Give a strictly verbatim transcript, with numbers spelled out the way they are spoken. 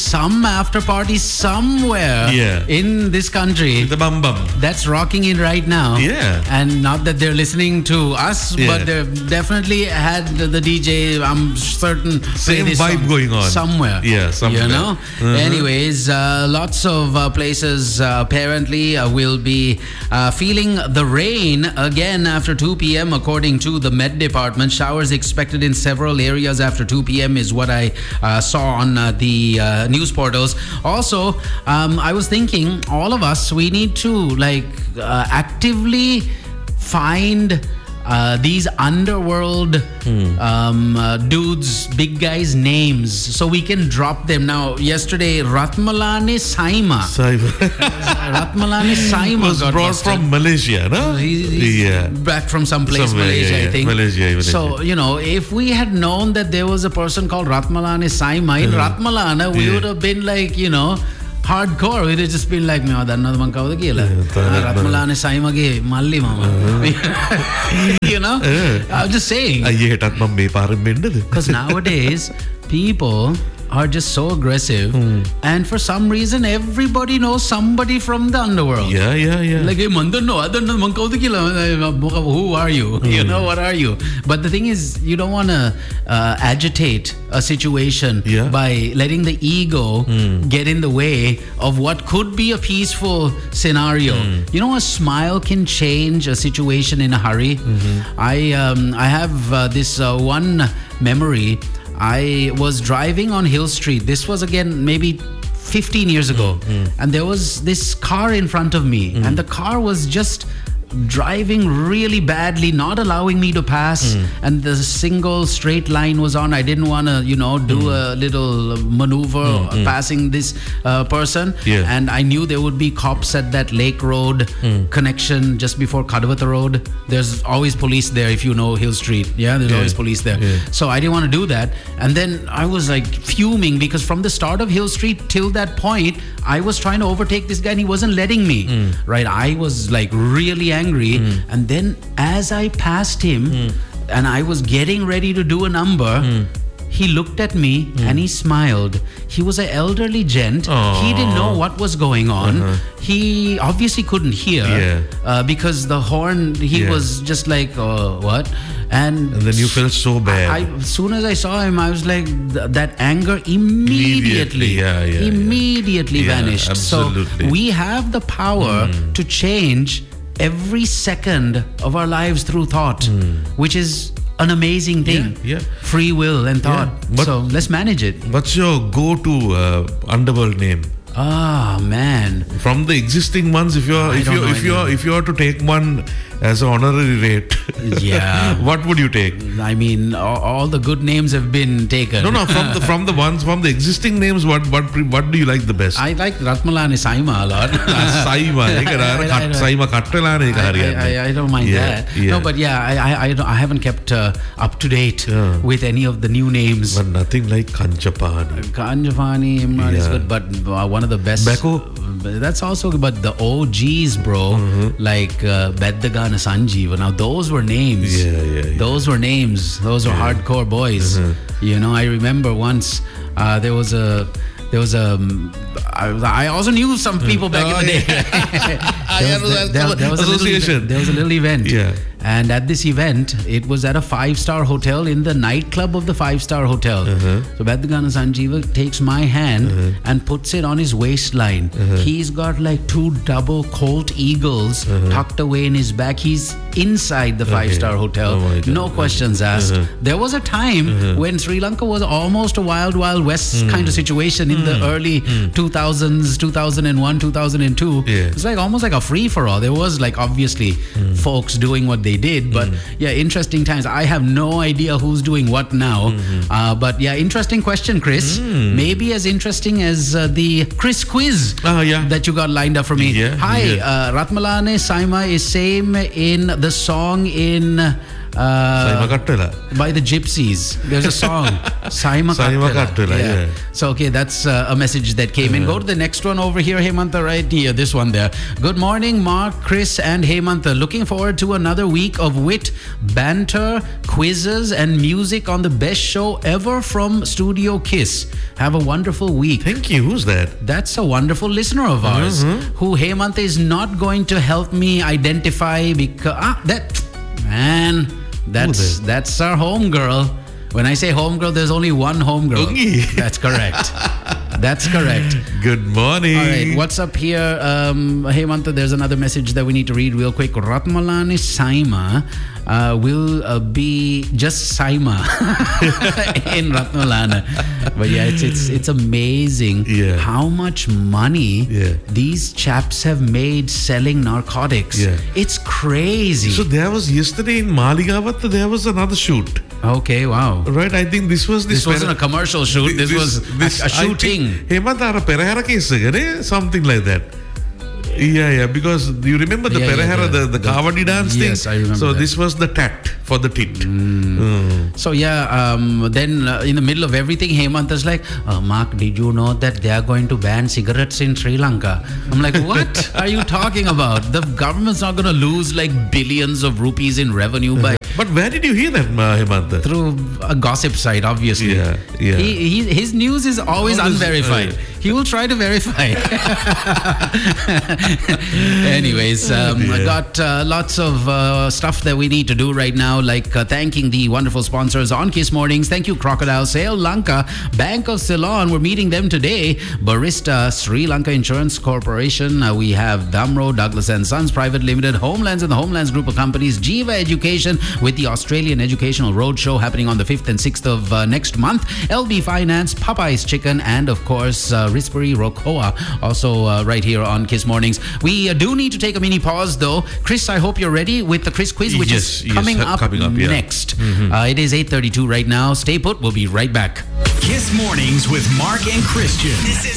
some after party somewhere yeah. in this country. The bum bum. That's rocking it right now. Yeah. And not that they're listening to us, yeah. but they've definitely had the D J, I'm certain, same vibe going on somewhere. Yeah, somewhere. You know? Uh-huh. Anyways, uh, lots of uh, places uh, apparently uh, will be uh, feeling the rain again after two p.m. according to the Met Department. Showers expected in several areas after two p.m. is what I uh, saw on uh, the uh, news portals. Also, um, I was thinking, all of us, we need to like uh, actively find uh, these underworld hmm. um, uh, dudes, big guys' names, so we can drop them. Now, yesterday, Ratmalani Saima. Saima. Ratmalani Saima was got brought busted. from Malaysia, no? He, he's yeah. back from some place, Somewhere, Malaysia, yeah, yeah. I think. Malaysia, Malaysia. So, you know, if we had known that there was a person called Ratmalani Saima in uh-huh. Ratmalana, we yeah. would have been like, you know, hardcore. We'd have just been like, me danna man kawada kiyala. Ratmalani Saima ge malli mama. You know? I'm just saying. Because nowadays, people are just so aggressive, mm. and for some reason everybody knows somebody from the underworld. Yeah, yeah, yeah. Like, hey, who are you? Mm. You know, what are you? But the thing is, you don't want to uh, agitate a situation yeah. by letting the ego mm. get in the way of what could be a peaceful scenario. Mm. You know, a smile can change a situation in a hurry. Mm-hmm. I um, I have uh, this uh, one memory. I was driving on Hill Street. This was again maybe fifteen years ago. Mm, mm. And there was this car in front of me. Mm. And the car was just driving really badly, not allowing me to pass. Mm. And the single straight line was on. I didn't want to, you know, do mm. a little maneuver mm, mm. passing this uh, person. Yeah. And I knew there would be cops at that Lake Road mm. connection just before Kadavata Road. There's always police there if you know Hill Street. Yeah, there's yeah. always police there. Yeah. So I didn't want to do that. And then I was like fuming because from the start of Hill Street till that point, I was trying to overtake this guy and he wasn't letting me. Mm. Right? I was like really angry. Mm. And then as I passed him mm. and I was getting ready to do a number, mm. he looked at me mm. and he smiled. He was an elderly gent. Aww. He didn't know what was going on. Uh-huh. He obviously couldn't hear yeah. uh, because the horn, he yeah. was just like, uh, what? And, and then you felt so bad. I, as soon as I saw him, I was like, th- that anger immediately, immediately, yeah, yeah, immediately yeah. vanished. Absolutely. So we have the power mm. to change every second of our lives through thought, mm. which is an amazing thing. Yeah, yeah. Free will and thought. Yeah, but, so let's manage it. What's your go-to uh, underworld name? Ah, man. From the existing ones, if you're if you if you're if you are to take one as an honorary rate, yeah, what would you take? I mean, all, all the good names have been taken. No, no, from the from the ones from the existing names, what what what do you like the best? I like Ratmalani Saima a lot. Saima, Saima Kattalani I, I don't mind yeah, that. Yeah. No, but yeah, I I I, don't, I haven't kept uh, up to date yeah. with any of the new names. But nothing like Kanchapani. Kanchapani Imran yeah. is good, but uh, one of the best. Beko? That's also good, but the O Gs, bro, mm-hmm. like uh, Beddagana Sanjeeva. Now those were names. Yeah, yeah, yeah. Those were names. Those were yeah. hardcore boys. Mm-hmm. You know, I remember once uh, there was a. There was a. Um, I, I also knew some people back oh, in the day. there, was, there, there, was a little event, there was a little event. Yeah. And at this event, it was at a five-star hotel in the nightclub of the five-star hotel. Uh-huh. So Beddagana Sanjeeva takes my hand uh-huh. and puts it on his waistline. Uh-huh. He's got like two double Colt Eagles uh-huh. tucked away in his back. He's inside the five-star okay. hotel. Oh no questions asked. Uh-huh. There was a time uh-huh. when Sri Lanka was almost a wild, wild west mm. kind of situation in mm. the early mm. two thousands, two thousand one, two thousand two. Yeah. It's like almost like a free-for-all. There was like obviously mm. folks doing what they did, but mm. yeah, interesting times. I have no idea who's doing what now. Mm-hmm. Uh, but yeah, interesting question, Chris. Mm. Maybe as interesting as uh, the Chris quiz uh, yeah. that you got lined up for me. Yeah, Hi, yeah. uh, Ratmalani Saima is same in the song in Uh, by the Gypsies. There's a song. Saima Kattela. Yeah. yeah. So, okay, that's uh, a message that came in. Go to the next one over here, Hemantha, right here. This one there. Good morning, Mark, Chris, and Hemantha. Looking forward to another week of wit, banter, quizzes, and music on the best show ever from Studio Kiss. Have a wonderful week. Thank you. Who's that? That's a wonderful listener of ours mm-hmm. who Hemantha is not going to help me identify because ah, that man, that's that's our homegirl. When I say homegirl, there's only one homegirl. That's correct. That's correct. Good morning. All right, what's up here? Um, Hemantha, there's another message that we need to read real quick. Ratmalani Saima uh, will uh, be just Saima in Ratmalana. But yeah, it's it's it's amazing yeah. how much money yeah. these chaps have made selling narcotics. Yeah. It's crazy. So there was yesterday in Maligavatta, there was another shoot. Okay, wow. Right, I think this was this. This wasn't a commercial shoot. This, this was this, a, a shooting. Hemantha Perahera case, something like that. Yeah, yeah, because you remember the yeah, Perahera, yeah, the, the, the Kavadi dance yes, thing? Yes, I remember. So that. This was the tat for the tit. Mm. Mm. So yeah, um, then uh, in the middle of everything, Hemantha's like, oh, Mark, did you know that they are going to ban cigarettes in Sri Lanka? I'm like, what are you talking about? The government's not going to lose like billions of rupees in revenue by... But where did you hear that, Hemantha? Through a gossip site, obviously. Yeah, yeah. He, he, his news is always, always unverified. Uh, he will try to verify. Anyways, um, yeah. I got uh, lots of uh, stuff that we need to do right now, like uh, thanking the wonderful sponsors on Kiss Mornings. Thank you, Crocodile Sri Lanka, Bank of Ceylon. We're meeting them today. Barista, Sri Lanka Insurance Corporation. Uh, we have Damro, Douglas and Sons Private Limited, Homelands and the Homelands Group of Companies, Jiva Education with the Australian Educational Roadshow happening on the fifth and sixth of uh, next month, L B Finance, Popeye's Chicken, and of course, uh, Risperi Rokoa, also uh, right here on Kiss Mornings. We uh, do need to take a mini pause though. Chris, I hope you're ready with the Chris Quiz, which yes, is coming, yes, up, coming up yeah. next. Mm-hmm. Uh, it is eight thirty-two right now. Stay put. We'll be right back. Kiss Mornings with Mark and Christian. This is